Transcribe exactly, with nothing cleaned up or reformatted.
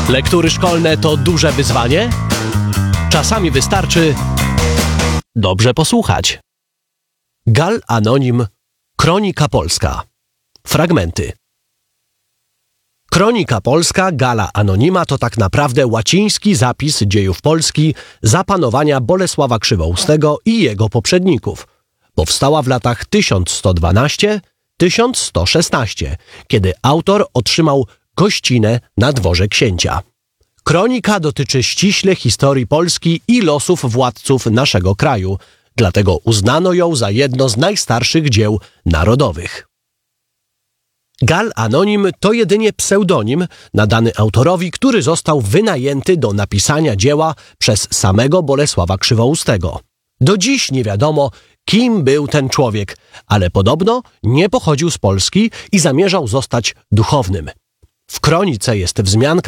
Lektury szkolne to duże wyzwanie? Czasami wystarczy dobrze posłuchać. Gal Anonim, Kronika Polska. Fragmenty. Kronika Polska Gala Anonima to tak naprawdę łaciński zapis dziejów Polski za panowania Bolesława Krzywoustego i jego poprzedników. Powstała w latach tysiąc sto dwanaście do tysiąc sto szesnaście, kiedy autor otrzymał gościnę na dworze księcia. Kronika dotyczy ściśle historii Polski i losów władców naszego kraju, dlatego uznano ją za jedno z najstarszych dzieł narodowych. Gal Anonim to jedynie pseudonim nadany autorowi, który został wynajęty do napisania dzieła przez samego Bolesława Krzywoustego. Do dziś nie wiadomo, kim był ten człowiek, ale podobno nie pochodził z Polski i zamierzał zostać duchownym. W kronice jest wzmianka